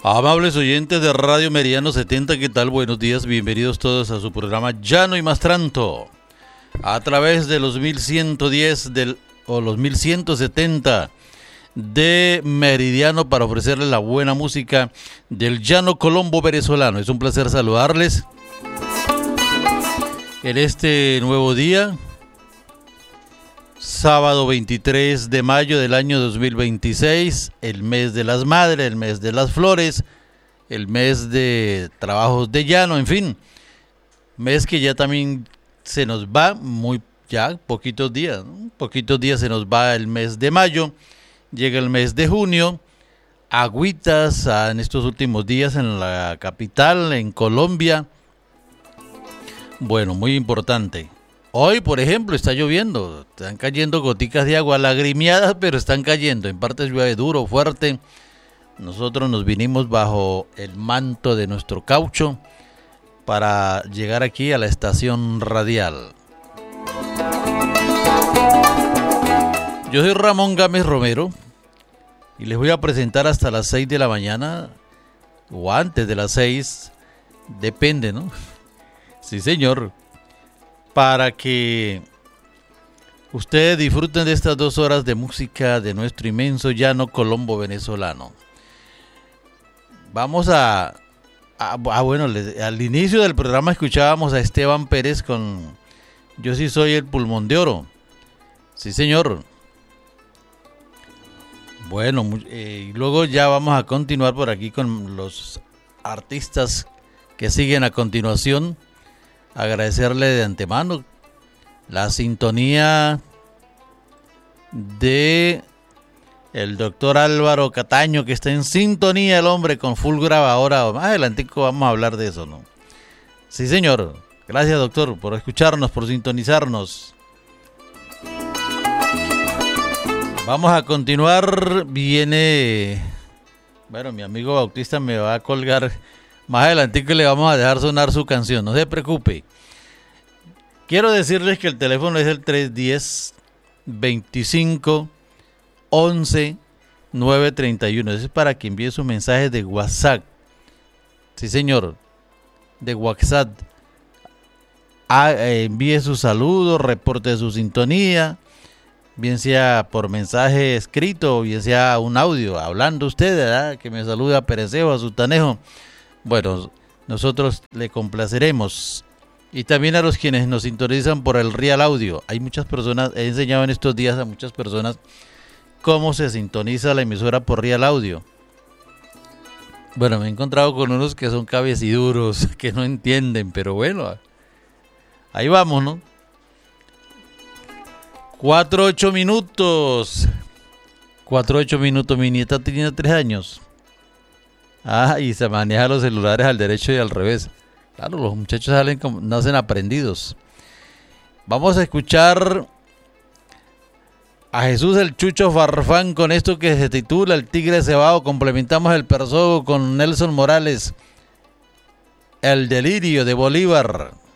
Amables oyentes de Radio Meridiano 70, ¿qué tal? Buenos días, bienvenidos todos a su programa Ya no hay más tranto. A través de los 1110 o los 1170 de Meridiano para ofrecerles la buena música del llano colombo venezolano. Es un placer saludarles en este nuevo día, sábado 23 de mayo del año 2026, el mes de las madres, el mes de las flores, el mes de trabajos de llano, en fin, mes que ya también se nos va poquitos días, ¿no? Poquitos días se nos va el mes de mayo, llega el mes de junio, agüitas en estos últimos días en la capital, en Colombia. Bueno, muy importante. Hoy, por ejemplo, está lloviendo, están cayendo goticas de agua lagrimiadas, pero están cayendo. En partes llueve duro, fuerte. Nosotros nos vinimos bajo el manto de nuestro caucho para llegar aquí a la estación radial. Yo soy Ramón Gámez Romero y les voy a presentar hasta las 6 de la mañana o antes de las 6, depende, ¿no? Sí, señor. Para que ustedes disfruten de estas 2 horas de música de nuestro inmenso llano colombo venezolano. Vamos bueno, al inicio del programa escuchábamos a Esteban Pérez con Yo sí soy el pulmón de oro. Sí, señor. Bueno, y luego ya vamos a continuar por aquí con los artistas que siguen a continuación. Agradecerle de antemano la sintonía de el doctor Álvaro Cataño, que está en sintonía el hombre con full grabadora. Más adelantico vamos a hablar de eso, ¿no? Sí, señor. Gracias, doctor, por escucharnos, por sintonizarnos. Vamos a continuar. Viene... Bueno, mi amigo Bautista me va a colgar... Más adelantico le vamos a dejar sonar su canción, no se preocupe. Quiero decirles que el teléfono es el 310-25-11-931. Eso es para que envíe sus mensajes de WhatsApp. Sí, señor, de WhatsApp. Envíe sus saludos, reporte de su sintonía, bien sea por mensaje escrito o bien sea un audio, hablando usted, ¿verdad? Que me salude a Pereceo, a Sutanejo. Bueno, nosotros le complaceremos. Y también a los quienes nos sintonizan por el Real Audio. Hay muchas personas, he enseñado en estos días a muchas personas cómo se sintoniza la emisora por Real Audio. Bueno, me he encontrado con unos que son cabeciduros, que no entienden, pero bueno, ahí vamos, ¿no? 4-8 minutos. 4-8 minutos, mi nieta tiene 3 años. Y se maneja los celulares al derecho y al revés. Claro, los muchachos nacen aprendidos. Vamos a escuchar a Jesús el Chucho Farfán con esto que se titula El Tigre Cebado. Complementamos el persogo con Nelson Morales, El Delirio de Bolívar.